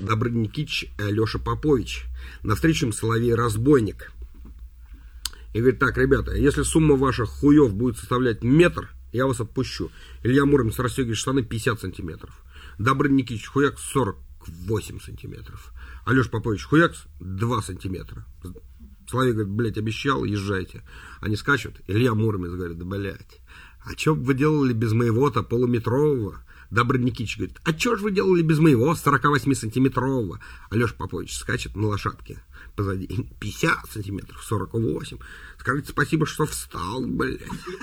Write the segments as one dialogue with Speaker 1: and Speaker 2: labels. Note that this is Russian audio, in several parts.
Speaker 1: Добрыня Никитич и Алеша Попович. Навстречу им Соловей-разбойник. И говорит: так, ребята, если сумма ваших хуев будет составлять метр, я вас отпущу. Илья Муромец расстегивает штаны 50 сантиметров. Добрыня Никитич хуяк 48 сантиметров. Алеша Попович хуяк 2 сантиметра. Соловей говорит: блядь, обещал, езжайте. Они скачут. Илья Муромец говорит: да, блядь, а что бы вы делали без моего-то полуметрового? Добрыня Никитич говорит: а что же вы делали без моего 48-сантиметрового? Алеша Попович скачет на лошадке позади. 50 сантиметров, 48. Скажите спасибо, что встал, блядь.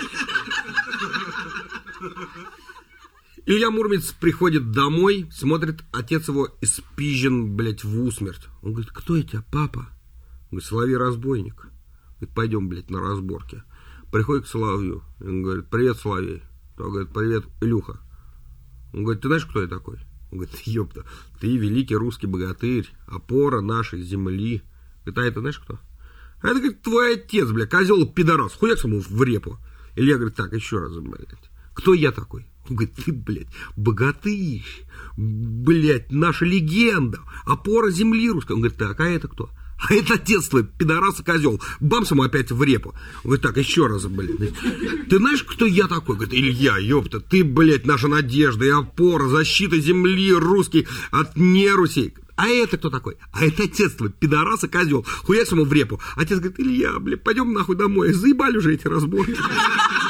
Speaker 1: Илья Муромец приходит домой, смотрит, отец его испизжен, блядь, в усмерть. Он говорит: кто это, папа? Он говорит: Соловей-разбойник. Говорит: пойдем, блядь, на разборки. Приходит к Соловью. Он говорит: привет, Соловей. Тот говорит: привет, Илюха. Он говорит: ты знаешь, кто я такой? Он говорит: ёпта, ты великий русский богатырь, опора нашей земли. Говорит: а это знаешь кто? А это, говорит, твой отец, блядь, козел пидорас. Хуяк ему в репу. Илья говорит: так, еще раз, блядь. Кто я такой? Он говорит: ты, блядь, богатырь, блядь, наша легенда, опора земли русской. Он говорит: так, а это кто? А это отец твой, пидорас и козел. Бамс ему опять в репу. Он говорит: так, еще раз, блядь. Ты знаешь, кто я такой? Говорит: Илья, ёпта, ты, блядь, наша надежда и опора, защита земли русский от нерусей. А это кто такой? А это отец твой, пидорас и козел. Хуясь ему в репу. Отец говорит: Илья, блядь, пойдем нахуй домой. Заебали уже эти разборки.